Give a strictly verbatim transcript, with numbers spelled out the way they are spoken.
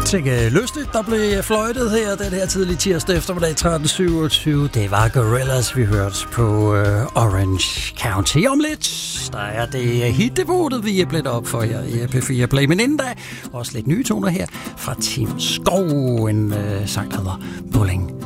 Sikke lystigt, der blev fløjtet her den her tidlige tirsdag eftermiddag tretten syvogtyve. Det var Gorillaz, vi hørte på uh, Orange County. Om lidt, der er det hitdebutet, vi er blevet op for her i P fire Play. Men inden da, også lidt nye toner her fra Tim Skov. En uh, sang, der hedder Bulling